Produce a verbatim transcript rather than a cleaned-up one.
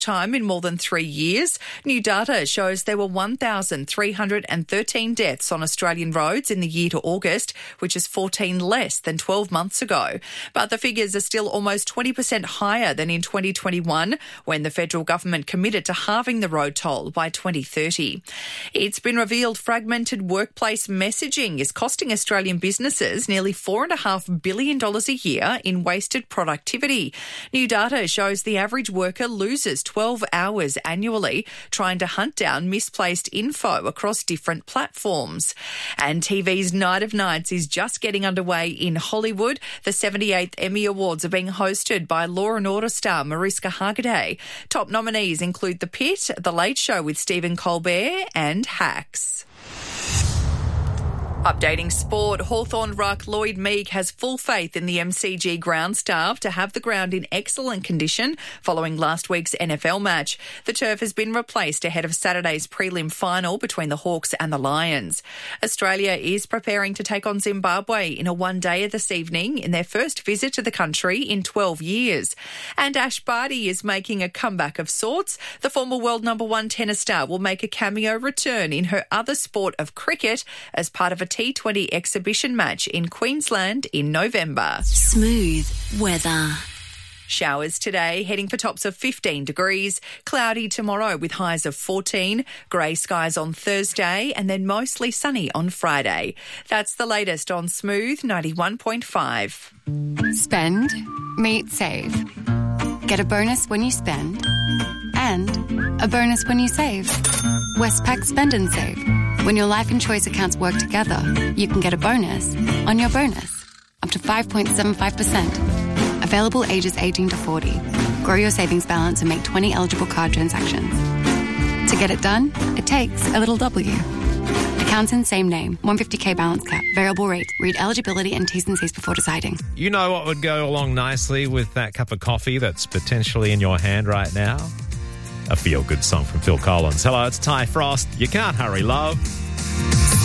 time in more than three years. New data shows there were one thousand three hundred thirteen deaths on Australian roads in the year to August, which is fourteen less than twelve months ago. But the figures are still almost twenty percent higher than in twenty twenty-one, when the federal government committed to halving the road toll by twenty thirty. It's been revealed fragmented workplace messaging is costing Australian businesses nearly four point five billion dollars a year in wasted productivity. New data shows the average worker loses twelve hours annually trying to hunt down misplaced info across different platforms. And T V's Night of Nights is just getting underway in Hollywood. The seventy-eighth Emmy Awards are being hosted by Law and Order star Mariska Hargitay. Top nominees include The Pit, The Late Show with Stephen Colbert and Hacks. Updating sport, Hawthorn ruck Lloyd Meek has full faith in the M C G ground staff to have the ground in excellent condition following last week's N F L match. The turf has been replaced ahead of Saturday's prelim final between the Hawks and the Lions. Australia is preparing to take on Zimbabwe in a one-dayer this evening in their first visit to the country in twelve years. And Ash Barty is making a comeback of sorts. The former world number one tennis star will make a cameo return in her other sport of cricket as part of a T twenty exhibition match in Queensland in November. Smooth weather. Showers today, heading for tops of fifteen degrees. Cloudy tomorrow with highs of fourteen. Grey skies on Thursday and then mostly sunny on Friday. That's the latest on Smooth ninety-one point five. Spend, meet, save. Get a bonus when you spend and a bonus when you save. Westpac Spend and Save. When your life and choice accounts work together, you can get a bonus on your bonus, up to five point seven five percent. Available ages eighteen to forty. Grow your savings balance and make twenty eligible card transactions. To get it done, it takes a little W. Accounts in same name, one hundred fifty thousand balance cap, variable rate. Read eligibility and T's and C's before deciding. You know what would go along nicely with that cup of coffee that's potentially in your hand right now? A feel-good song from Phil Collins. Hello, it's Ty Frost. You can't hurry, love.